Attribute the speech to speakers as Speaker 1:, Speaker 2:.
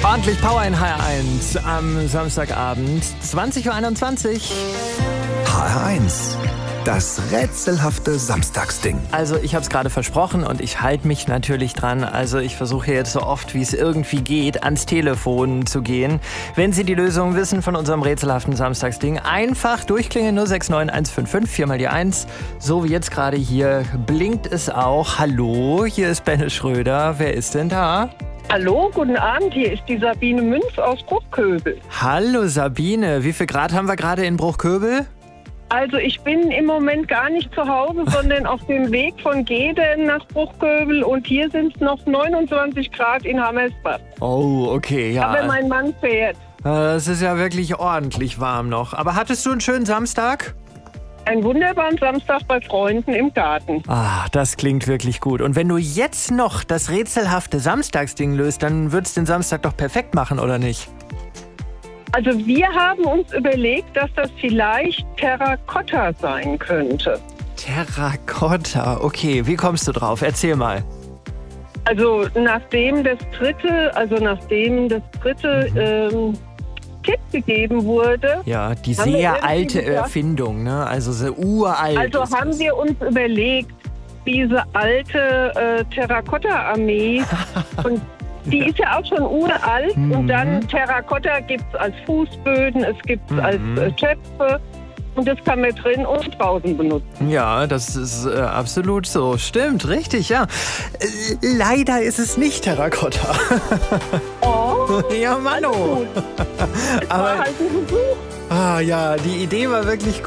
Speaker 1: Ordentlich Power in HR1 am Samstagabend, 20:21 Uhr.
Speaker 2: HR1, das rätselhafte Samstagsding.
Speaker 1: Also ich habe es gerade versprochen und ich halte mich natürlich dran. Also ich versuche jetzt so oft, wie es irgendwie geht, ans Telefon zu gehen. Wenn Sie die Lösung wissen von unserem rätselhaften Samstagsding, einfach durchklingeln 069 155 4 mal die 1. So wie jetzt gerade hier blinkt es auch. Hallo, hier ist Benne Schröder. Wer ist denn da?
Speaker 3: Hallo, guten Abend, hier ist die Sabine Münz aus Bruchköbel.
Speaker 1: Hallo Sabine, wie viel Grad haben wir gerade in Bruchköbel?
Speaker 3: Also ich bin im Moment gar nicht zu Hause, sondern auf dem Weg von Geden nach Bruchköbel und hier sind es noch 29 Grad in Hammersbach.
Speaker 1: Oh, okay, ja.
Speaker 3: Aber mein Mann fährt.
Speaker 1: Das ist ja wirklich ordentlich warm noch. Aber hattest du einen schönen Samstag?
Speaker 3: Einen wunderbaren Samstag bei Freunden im Garten.
Speaker 1: Ah, das klingt wirklich gut. Und wenn du jetzt noch das rätselhafte Samstagsding löst, dann würdest du den Samstag doch perfekt machen, oder nicht?
Speaker 3: Also wir haben uns überlegt, dass das vielleicht Terrakotta sein könnte.
Speaker 1: Terrakotta, okay. Wie kommst du drauf? Erzähl mal.
Speaker 3: Also nachdem das dritte Tipp gegeben wurde.
Speaker 1: Ja, die
Speaker 3: haben wir
Speaker 1: sehr
Speaker 3: irgendwie
Speaker 1: alte
Speaker 3: gedacht,
Speaker 1: Erfindung, ne? Also so uralt.
Speaker 3: Also
Speaker 1: ist
Speaker 3: haben
Speaker 1: das.
Speaker 3: wir uns überlegt, diese alte Terrakotta-Armee, und die ist ja auch schon uralt, und dann Terrakotta gibt es als Fußböden, es gibt es als Töpfe, und das kann man drin und draußen benutzen.
Speaker 1: Ja, das ist absolut so. Stimmt, richtig, ja. Leider ist es nicht Terrakotta.
Speaker 3: Oh,
Speaker 1: Ja, Mano.
Speaker 3: gut. Es war halt ein Versuch.
Speaker 1: Ah ja, die Idee war wirklich gut.